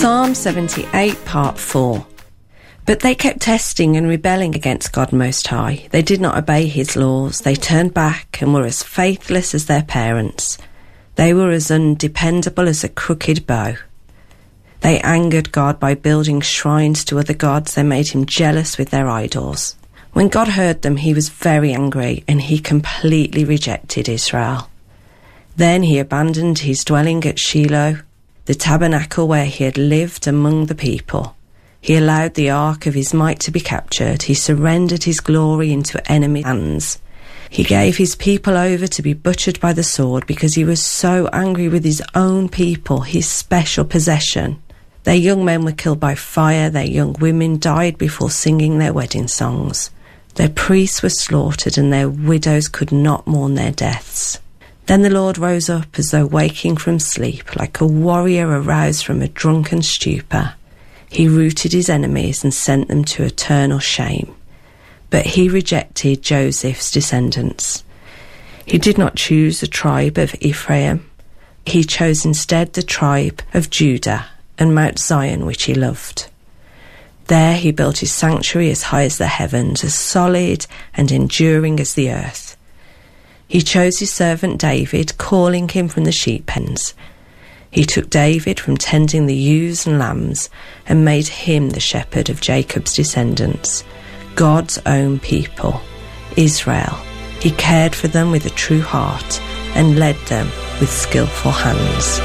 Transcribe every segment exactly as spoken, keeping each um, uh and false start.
Psalm seventy-eight, part four. But they kept testing and rebelling against God Most High. They did not obey his laws. They turned back and were as faithless as their parents. They were as undependable as a crooked bow. They angered God by building shrines to other gods. They made him jealous with their idols. When God heard them, he was very angry, and he completely rejected Israel. Then he abandoned his dwelling at Shiloh, the tabernacle where he had lived among the people. He allowed the ark of his might to be captured. He surrendered his glory into enemy hands. He gave his people over to be butchered by the sword because he was so angry with his own people, his special possession. Their young men were killed by fire. Their young women died before singing their wedding songs. Their priests were slaughtered, and their widows could not mourn their deaths. Then the Lord rose up as though waking from sleep, like a warrior aroused from a drunken stupor. He routed his enemies and sent them to eternal shame. But he rejected Joseph's descendants. He did not choose the tribe of Ephraim. He chose instead the tribe of Judah and Mount Zion, which he loved. There he built his sanctuary as high as the heavens, as solid and enduring as the earth. He chose his servant David, calling him from the sheep pens. He took David from tending the ewes and lambs and made him the shepherd of Jacob's descendants, God's own people, Israel. He cared for them with a true heart and led them with skillful hands.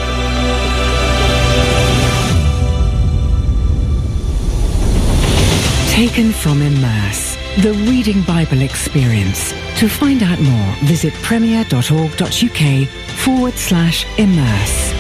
Taken from Immerse, the Reading Bible Experience. To find out more, visit premier.org.uk forward slash immerse.